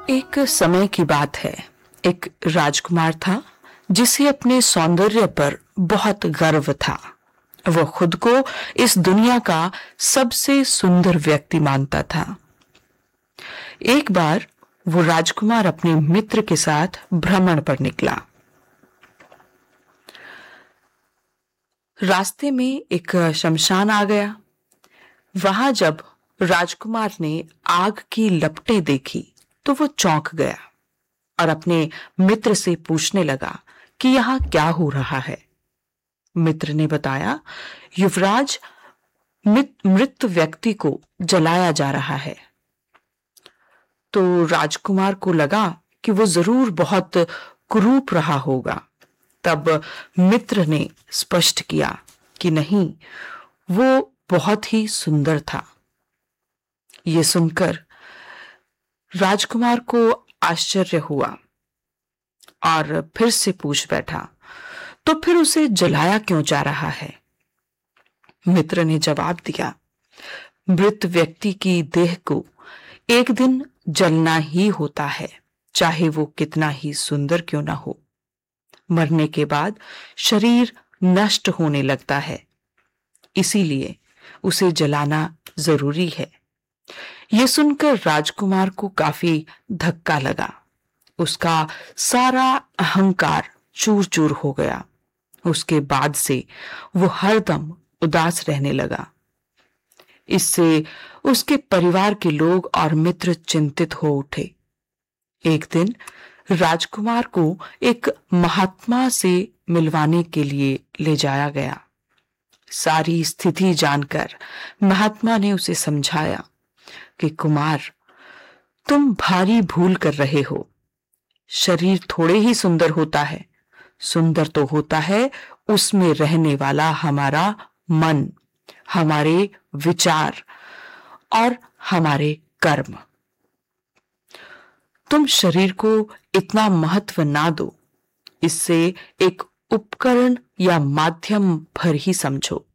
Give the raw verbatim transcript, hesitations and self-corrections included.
एक समय की बात है। एक राजकुमार था जिसे अपने सौंदर्य पर बहुत गर्व था। वह खुद को इस दुनिया का सबसे सुंदर व्यक्ति मानता था। एक बार वो राजकुमार अपने मित्र के साथ भ्रमण पर निकला। रास्ते में एक शमशान आ गया। वहां जब राजकुमार ने आग की लपटें देखी तो वो चौंक गया और अपने मित्र से पूछने लगा कि यहाँ क्या हो रहा है। मित्र ने बताया, युवराज, मृत व्यक्ति को जलाया जा रहा है। तो राजकुमार को लगा कि वो जरूर बहुत कुरूप रहा होगा। तब मित्र ने स्पष्ट किया कि नहीं, वो बहुत ही सुंदर था। ये सुनकर राजकुमार को आश्चर्य हुआ और फिर से पूछ बैठा, तो फिर उसे जलाया क्यों जा रहा है? मित्र ने जवाब दिया, मृत व्यक्ति की देह को एक दिन जलना ही होता है, चाहे वो कितना ही सुंदर क्यों ना हो। मरने के बाद शरीर नष्ट होने लगता है, इसीलिए उसे जलाना जरूरी है। यह सुनकर राजकुमार को काफी धक्का लगा। उसका सारा अहंकार चूर चूर हो गया। उसके बाद से वो हरदम उदास रहने लगा। इससे उसके परिवार के लोग और मित्र चिंतित हो उठे। एक दिन राजकुमार को एक महात्मा से मिलवाने के लिए ले जाया गया। सारी स्थिति जानकर महात्मा ने उसे समझाया कि कुमार, तुम भारी भूल कर रहे हो। शरीर थोड़े ही सुंदर होता है, सुंदर तो होता है उसमें रहने वाला हमारा मन, हमारे विचार और हमारे कर्म। तुम शरीर को इतना महत्व ना दो, इससे एक उपकरण या माध्यम भर ही समझो।